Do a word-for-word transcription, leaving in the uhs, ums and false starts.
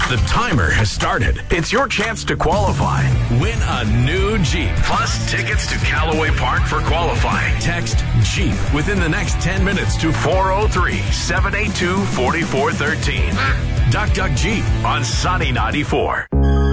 The timer has started. It's your chance to qualify. Win a new Jeep. Plus tickets to Callaway Park for qualifying. Text Jeep within the next ten minutes to four oh three, seven eight two, four four one three. Duck Duck Jeep on Sunny ninety-four.